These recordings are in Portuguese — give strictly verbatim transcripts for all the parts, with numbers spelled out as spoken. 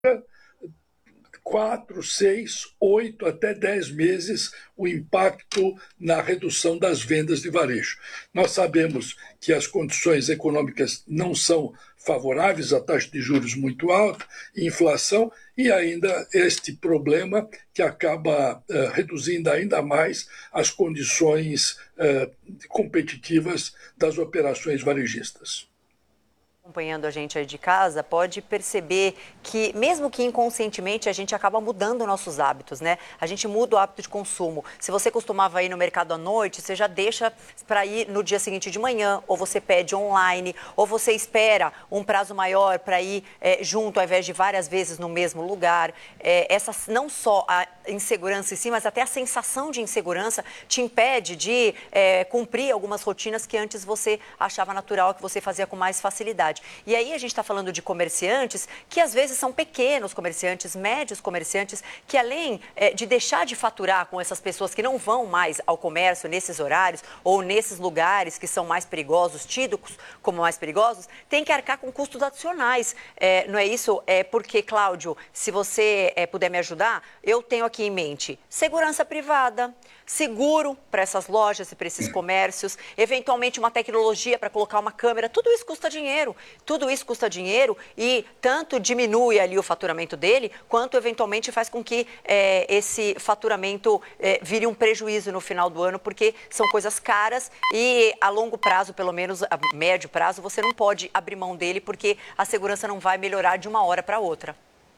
quatro, seis, oito, até dez meses o impacto na redução das vendas de varejo. Nós sabemos que as condições econômicas não são favoráveis, a taxa de juros muito alta, inflação e ainda este problema que acaba uh, reduzindo ainda mais as condições uh, competitivas das operações varejistas. Acompanhando a gente aí de casa, pode perceber que, mesmo que inconscientemente, a gente acaba mudando nossos hábitos, né? A gente muda o hábito de consumo. Se você costumava ir no mercado à noite, você já deixa para ir no dia seguinte de manhã, ou você pede online, ou você espera um prazo maior para ir é, junto, ao invés de várias vezes no mesmo lugar. É, essa, não só a insegurança em si, mas até a sensação de insegurança te impede de é, cumprir algumas rotinas que antes você achava natural, que você fazia com mais facilidade. E aí a gente está falando de comerciantes que às vezes são pequenos comerciantes, médios comerciantes, que além é, de deixar de faturar com essas pessoas que não vão mais ao comércio nesses horários ou nesses lugares que são mais perigosos, tidos como mais perigosos, tem que arcar com custos adicionais. É, não é isso? É porque, Cláudio, se você é, puder me ajudar, eu tenho aqui em mente segurança privada, seguro para essas lojas e para esses comércios, eventualmente uma tecnologia para colocar uma câmera, tudo isso custa dinheiro. Tudo isso custa dinheiro e tanto diminui ali o faturamento dele, quanto eventualmente faz com que é, esse faturamento é, vire um prejuízo no final do ano, porque são coisas caras e a longo prazo, pelo menos a médio prazo, você não pode abrir mão dele, porque a segurança não vai melhorar de uma hora para outra.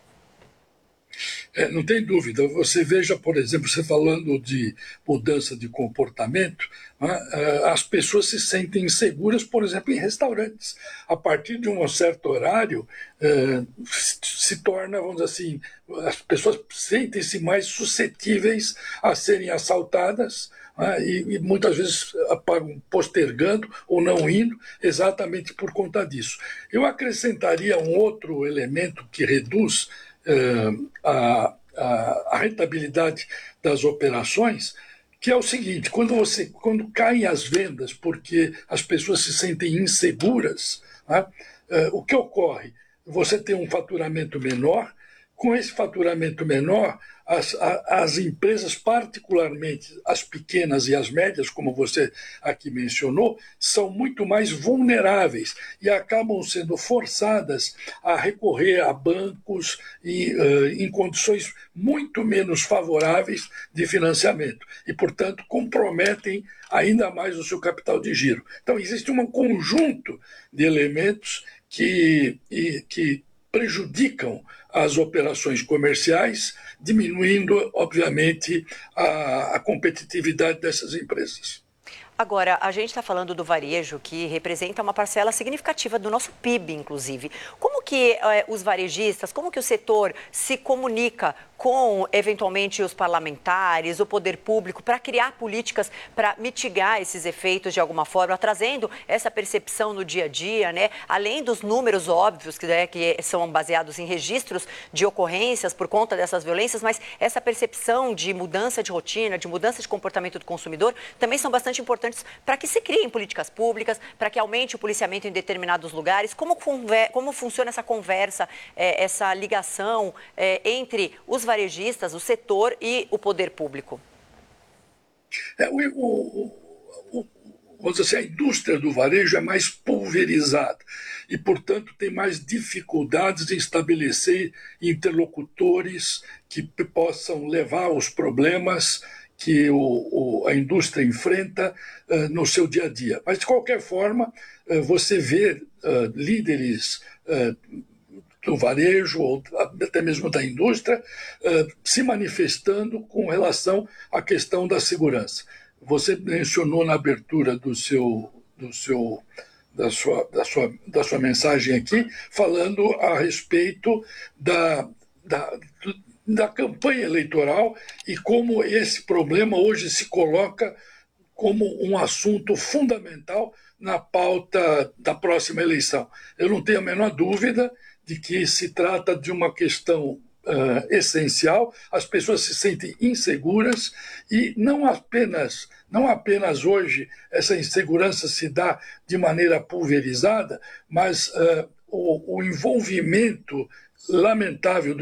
É, não tem dúvida. Você veja, por exemplo, você falando de mudança de comportamento, né, as pessoas se sentem inseguras, por exemplo, em restaurantes. A partir de um certo horário, é, se torna, vamos dizer assim, as pessoas sentem-se mais suscetíveis a serem assaltadas, né, e, e muitas vezes acabam postergando ou não indo exatamente por conta disso. Eu acrescentaria um outro elemento que reduz Uh, a, a, a rentabilidade das operações, que é o seguinte: quando, você, quando caem as vendas porque as pessoas se sentem inseguras, né, uh, o que ocorre? Você tem um faturamento menor. Com esse faturamento menor, as, as empresas, particularmente as pequenas e as médias, como você aqui mencionou, são muito mais vulneráveis e acabam sendo forçadas a recorrer a bancos e, uh, em condições muito menos favoráveis de financiamento e, portanto, comprometem ainda mais o seu capital de giro. Então, existe um conjunto de elementos que, e, que prejudicam as operações comerciais, diminuindo, obviamente, a, a competitividade dessas empresas. Agora, a gente está falando do varejo, que representa uma parcela significativa do nosso P I B, inclusive. Como que eh, os varejistas, como que o setor se comunica com, eventualmente, os parlamentares, o poder público, para criar políticas para mitigar esses efeitos de alguma forma, trazendo essa percepção no dia a dia, né? Além dos números óbvios, que, né, que são baseados em registros de ocorrências por conta dessas violências, mas essa percepção de mudança de rotina, de mudança de comportamento do consumidor, também são bastante importantes para que se criem políticas públicas, para que aumente o policiamento em determinados lugares. Como, como funciona essa conversa, eh, essa ligação eh, entre os varejistas, o setor e o poder público? É, o, o, o, vamos dizer assim, a indústria do varejo é mais pulverizada e, portanto, tem mais dificuldades em estabelecer interlocutores que possam levar os problemas que o, o, a indústria enfrenta uh, no seu dia a dia. Mas, de qualquer forma, uh, você vê uh, líderes uh, do varejo ou até mesmo da indústria uh, se manifestando com relação à questão da segurança. Você mencionou na abertura do seu, do seu, da, sua, da, sua, da sua mensagem aqui, falando a respeito da, da da campanha eleitoral e como esse problema hoje se coloca como um assunto fundamental na pauta da próxima eleição. Eu não tenho a menor dúvida de que se trata de uma questão uh, essencial. As pessoas se sentem inseguras e não apenas, não apenas hoje essa insegurança se dá de maneira pulverizada, mas uh, o, o envolvimento lamentável